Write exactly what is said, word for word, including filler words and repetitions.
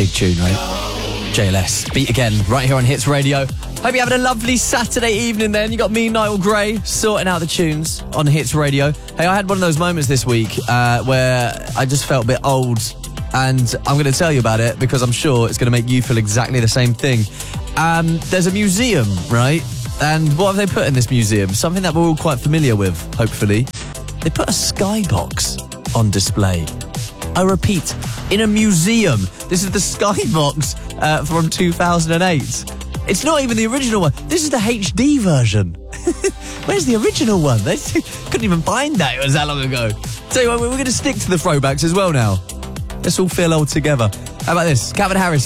Big tune, right? J L S. Beat Again, right here on Hits Radio. Hope you're having a lovely Saturday evening then. You got me, Niall Gray, sorting out the tunes on Hits Radio. Hey, I had one of those moments this week uh, where I just felt a bit old, and I'm going to tell you about it because I'm sure it's going to make you feel exactly the same thing. Um, there's a museum, right? And what have they put in this museum? Something that we're all quite familiar with, hopefully. They put a skybox on display. I repeat, in a museum. This is the skybox uh, from two thousand eight. It's not even the original one. This is the H D version. Where's the original one? They couldn't even find that. It was that long ago. Tell you what, we're going to stick to the throwbacks as well now. Let's all feel old together. How about this? Calvin Harris.